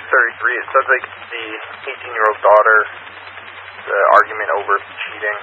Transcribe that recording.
633, it says like the 18-year-old daughter, the argument over cheating.